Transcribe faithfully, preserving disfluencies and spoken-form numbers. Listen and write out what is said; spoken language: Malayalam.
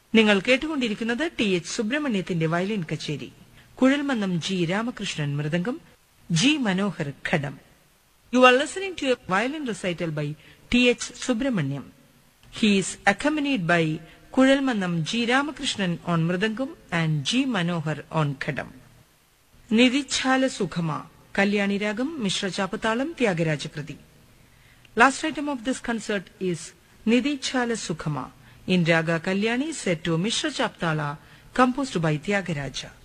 നിങ്ങൾ കേട്ടുകൊണ്ടിരിക്കുന്നത് ടി എച്ച് സുബ്രഹ്മണ്യത്തിന്റെ വയലിൻ കച്ചേരി. Kuzhalmannam G Ramakrishnan mridangam, G Manohar ghatam. You are listening to a violin recital by T H Subramaniam. He is accompanied by Kuzhalmannam G. Ramakrishnan on Mridangam and G. Manohar on Khadam. Nidichala Sukhama, Kalyani Ragam, Mishra Chapatalam, Tyagaraja Kriti. Last item of this concert is Nidichala Sukhama in Raga Kalyani set to Mishra Chapatala, composed by Tyagaraja.